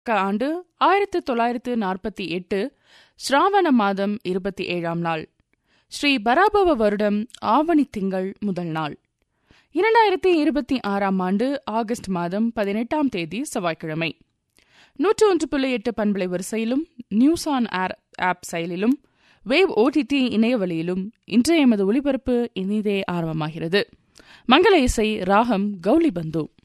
ஆண்டு 1948 ஸ்ராவண மாதம் 27ஆம் நாள், ஸ்ரீ பராபவ வருடம் ஆவணி திங்கள் முதல் நாள், 2026ஆம் ஆண்டு ஆகஸ்ட் மாதம் 18ஆம் தேதி செவ்வாய்க்கிழமை. 101.8 பண்பலை வரிசையிலும், நியூஸ் ஆன் ஏர் ஆப் செயலிலும், வேவ் OTT இணையவழியிலும் இன்றைய எமது ஒலிபரப்பு இனிதே ஆரம்பமாகிறது. மங்கள இசை ராகம் கௌலி பந்து.